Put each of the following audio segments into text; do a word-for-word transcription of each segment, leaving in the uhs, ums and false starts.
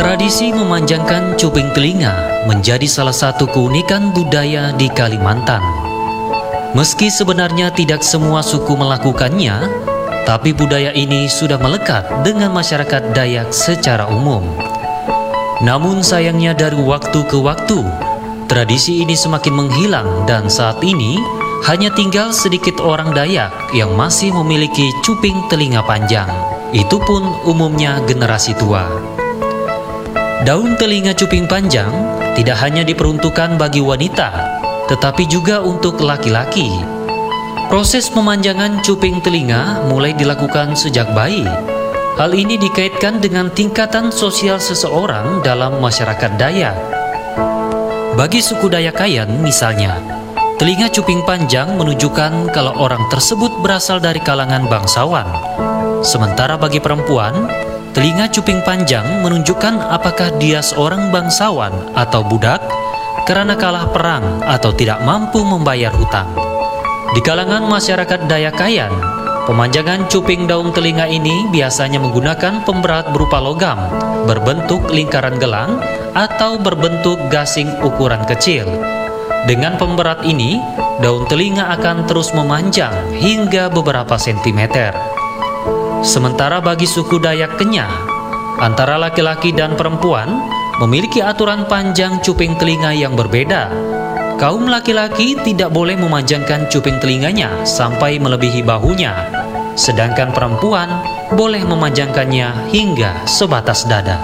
Tradisi memanjangkan cuping telinga menjadi salah satu keunikan budaya di Kalimantan. Meski sebenarnya tidak semua suku melakukannya, tapi budaya ini sudah melekat dengan masyarakat Dayak secara umum. Namun sayangnya dari waktu ke waktu, tradisi ini semakin menghilang dan saat ini hanya tinggal sedikit orang Dayak yang masih memiliki cuping telinga panjang. Itu pun umumnya generasi tua. Daun telinga cuping panjang tidak hanya diperuntukkan bagi wanita, tetapi juga untuk laki-laki. Proses pemanjangan cuping telinga mulai dilakukan sejak bayi. Hal ini dikaitkan dengan tingkatan sosial seseorang dalam masyarakat Dayak. Bagi suku Dayak Kayan misalnya, telinga cuping panjang menunjukkan kalau orang tersebut berasal dari kalangan bangsawan. Sementara bagi perempuan, telinga cuping panjang menunjukkan apakah dia seorang bangsawan atau budak karena kalah perang atau tidak mampu membayar hutang. Di kalangan masyarakat Dayak Kayan, pemanjangan cuping daun telinga ini biasanya menggunakan pemberat berupa logam, berbentuk lingkaran gelang, atau berbentuk gasing ukuran kecil. Dengan pemberat ini, daun telinga akan terus memanjang hingga beberapa sentimeter. Sementara bagi suku Dayak Kenyah, antara laki-laki dan perempuan memiliki aturan panjang cuping telinga yang berbeda. Kaum laki-laki tidak boleh memanjangkan cuping telinganya sampai melebihi bahunya, sedangkan perempuan boleh memanjangkannya hingga sebatas dada.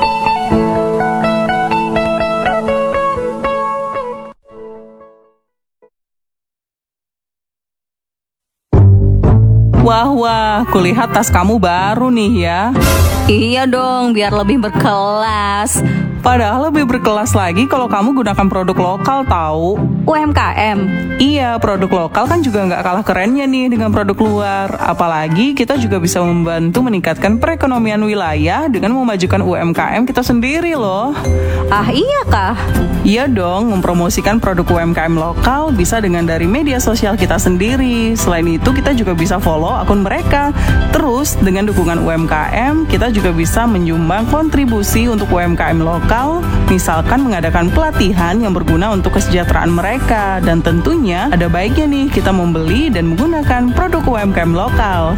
Wah, wah, kulihat tas kamu baru nih ya. Iya dong, biar lebih berkelas. Padahal lebih berkelas lagi kalau kamu gunakan produk lokal tahu. U M K M? Iya, produk lokal kan juga nggak kalah kerennya nih dengan produk luar. Apalagi kita juga bisa membantu meningkatkan perekonomian wilayah dengan memajukan U M K M kita sendiri loh. Ah iya kah? Iya dong, mempromosikan produk U M K M lokal bisa dengan dari media sosial kita sendiri. Selain itu kita juga bisa follow akun mereka. Terus dengan dukungan U M K M, kita juga bisa menyumbang kontribusi untuk U M K M lokal, misalkan mengadakan pelatihan yang berguna untuk kesejahteraan mereka. Dan tentunya ada baiknya nih kita membeli dan menggunakan produk U M K M lokal.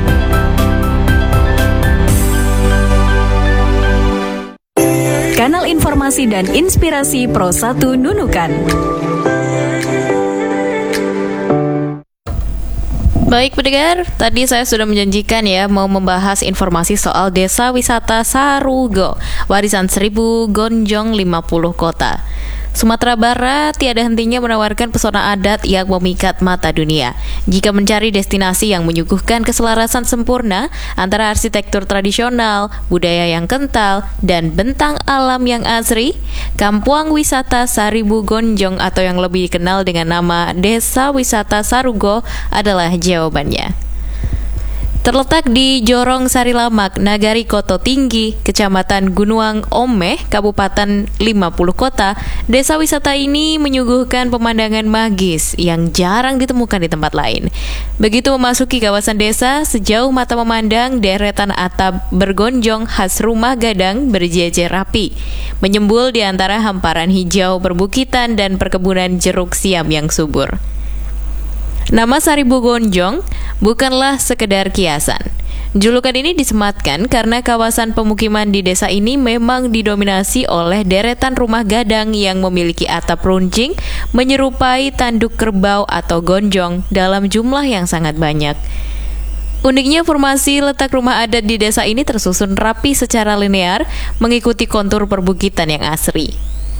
Kanal Informasi dan Inspirasi Pro satu Nunukan. Baik pendengar, tadi saya sudah menjanjikan ya mau membahas informasi soal Desa Wisata Sarugo, warisan seribu gonjong lima puluh kota. Sumatera Barat tiada hentinya menawarkan pesona adat yang memikat mata dunia. Jika mencari destinasi yang menyuguhkan keselarasan sempurna antara arsitektur tradisional, budaya yang kental, dan bentang alam yang asri, Kampung Wisata Seribu Gonjong atau yang lebih dikenal dengan nama Desa Wisata Sarugo adalah jawabannya. Terletak di Jorong Sarilamak, Nagari Koto Tinggi, Kecamatan Gunuang Omeh, Kabupaten lima puluh Kota, desa wisata ini menyuguhkan pemandangan magis yang jarang ditemukan di tempat lain. Begitu memasuki kawasan desa, sejauh mata memandang deretan atap bergonjong khas rumah gadang berjejer rapi, menyembul di antara hamparan hijau perbukitan dan perkebunan jeruk siam yang subur. Nama Seribu Gonjong bukanlah sekedar kiasan. Julukan ini disematkan karena kawasan pemukiman di desa ini memang didominasi oleh deretan rumah gadang yang memiliki atap runcing menyerupai tanduk kerbau atau gonjong dalam jumlah yang sangat banyak. Uniknya formasi letak rumah adat di desa ini tersusun rapi secara linear mengikuti kontur perbukitan yang asri.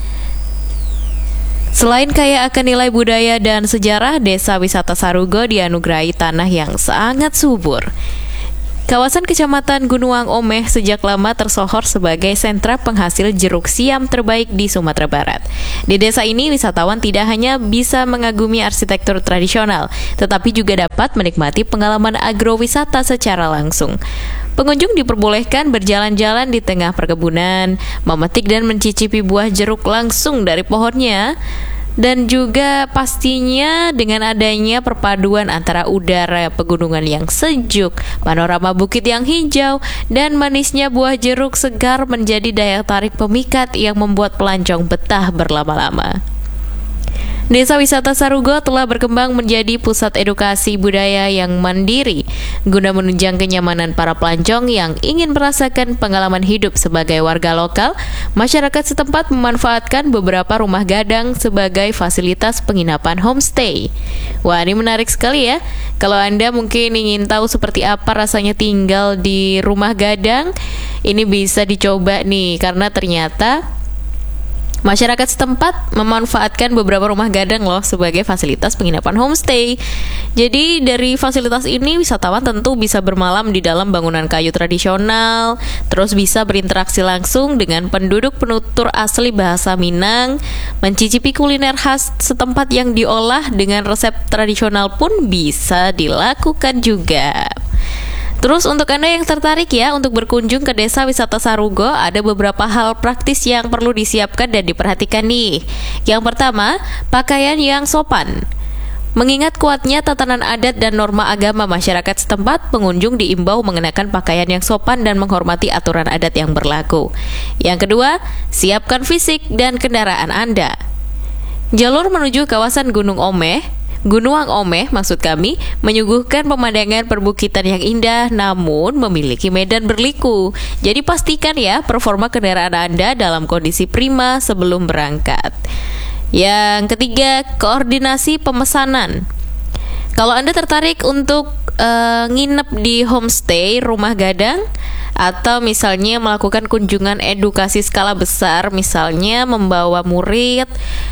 Selain kaya akan nilai budaya dan sejarah, Desa Wisata Sarugo dianugerahi tanah yang sangat subur. Kawasan Kecamatan Gunuang Omeh sejak lama tersohor sebagai sentra penghasil jeruk siam terbaik di Sumatera Barat. Di desa ini, wisatawan tidak hanya bisa mengagumi arsitektur tradisional, tetapi juga dapat menikmati pengalaman agrowisata secara langsung. Pengunjung diperbolehkan berjalan-jalan di tengah perkebunan, memetik dan mencicipi buah jeruk langsung dari pohonnya. Dan juga pastinya dengan adanya perpaduan antara udara pegunungan yang sejuk, panorama bukit yang hijau, dan manisnya buah jeruk segar menjadi daya tarik pemikat yang membuat pelancong betah berlama-lama. Desa Wisata Sarugo telah berkembang menjadi pusat edukasi budaya yang mandiri guna menunjang kenyamanan para pelancong yang ingin merasakan pengalaman hidup sebagai warga lokal. Masyarakat setempat memanfaatkan beberapa rumah gadang sebagai fasilitas penginapan homestay. Wah, ini menarik sekali ya. Kalau Anda mungkin ingin tahu seperti apa rasanya tinggal di rumah gadang, ini bisa dicoba nih, karena ternyata masyarakat setempat memanfaatkan beberapa rumah gadang loh sebagai fasilitas penginapan homestay. Jadi dari fasilitas ini wisatawan tentu bisa bermalam di dalam bangunan kayu tradisional, terus bisa berinteraksi langsung dengan penduduk penutur asli bahasa Minang, mencicipi kuliner khas setempat yang diolah dengan resep tradisional pun bisa dilakukan juga. Terus untuk Anda yang tertarik ya untuk berkunjung ke Desa Wisata Sarugo, ada beberapa hal praktis yang perlu disiapkan dan diperhatikan nih. Yang pertama, pakaian yang sopan. Mengingat kuatnya tatanan adat dan norma agama masyarakat setempat, pengunjung diimbau mengenakan pakaian yang sopan dan menghormati aturan adat yang berlaku. Yang kedua, siapkan fisik dan kendaraan Anda. Jalur menuju kawasan Gunung Omeh Gunung Omeh maksud kami menyuguhkan pemandangan perbukitan yang indah namun memiliki medan berliku. Jadi pastikan ya performa kendaraan Anda dalam kondisi prima sebelum berangkat. Yang ketiga, koordinasi pemesanan. Kalau Anda tertarik untuk uh, nginep di homestay, rumah gadang, atau misalnya melakukan kunjungan edukasi skala besar, misalnya membawa murid,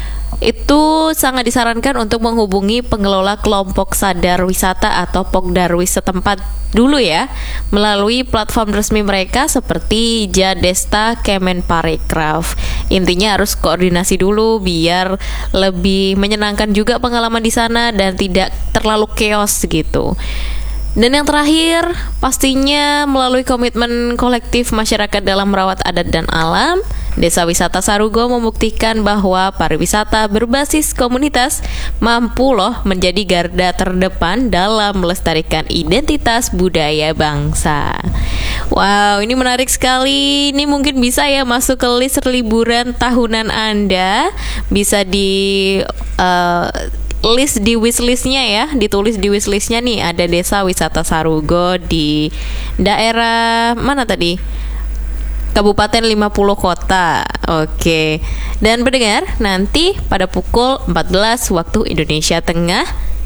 itu sangat disarankan untuk menghubungi pengelola kelompok sadar wisata atau Pokdarwis setempat dulu ya, melalui platform resmi mereka seperti Jadesta Kemenparekraf. Intinya harus koordinasi dulu biar lebih menyenangkan juga pengalaman di sana dan tidak terlalu chaos gitu. Dan yang terakhir, pastinya melalui komitmen kolektif masyarakat dalam merawat adat dan alam, Desa Wisata Sarugo membuktikan bahwa pariwisata berbasis komunitas mampu loh menjadi garda terdepan dalam melestarikan identitas budaya bangsa. Wow, ini menarik sekali. Ini mungkin bisa ya masuk ke list liburan tahunan Anda. Bisa di uh, list di wishlistnya ya, ditulis di wishlistnya nih, ada Desa Wisata Sarugo di daerah mana tadi? Kabupaten lima puluh Kota. Oke. Dan pendengar, nanti pada pukul empat belas waktu Indonesia Tengah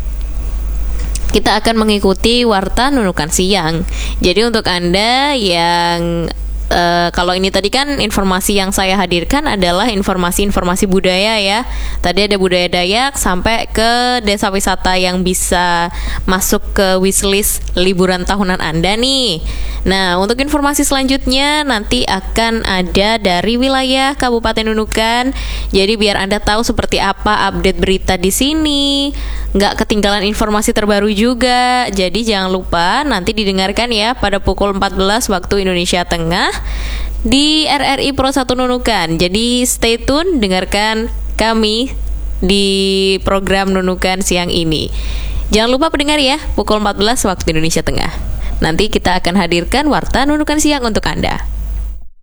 kita akan mengikuti Warta Nunukan Siang. Jadi untuk Anda yang Uh, kalau ini tadi kan informasi yang saya hadirkan adalah informasi-informasi budaya ya. Tadi ada budaya Dayak sampai ke desa wisata yang bisa masuk ke wishlist liburan tahunan Anda nih. Nah, untuk informasi selanjutnya nanti akan ada dari wilayah Kabupaten Nunukan. Jadi biar Anda tahu seperti apa update berita di sini, nggak ketinggalan informasi terbaru juga. Jadi jangan lupa nanti didengarkan ya pada pukul empat belas waktu Indonesia Tengah di R R I Pro satu Nunukan. Jadi stay tune, dengarkan kami di program Nunukan siang ini. Jangan lupa pendengar ya, pukul empat belas waktu Indonesia Tengah. Nanti kita akan hadirkan Warta Nunukan Siang untuk Anda.